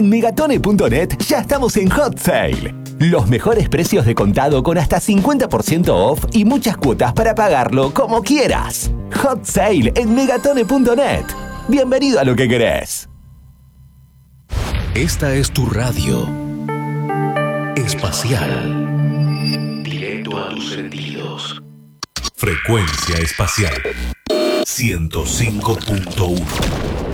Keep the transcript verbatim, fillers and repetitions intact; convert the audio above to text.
En megatone punto net ya estamos en Hot Sale. Los mejores precios de contado con hasta cincuenta por ciento off y muchas cuotas para pagarlo como quieras. Hot Sale en megatone punto net. Bienvenido a lo que querés. Esta es tu radio espacial. Directo a tus sentidos. Frecuencia espacial ciento cinco punto uno.